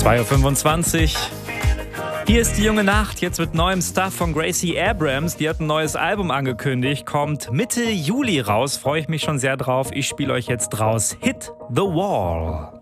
2:25 Uhr. Hier ist die junge Nacht, jetzt mit neuem Stuff von Gracie Abrams. Die hat ein neues Album angekündigt, kommt Mitte Juli raus. Freue ich mich schon sehr drauf. Ich spiele euch jetzt draus Hit the Wall.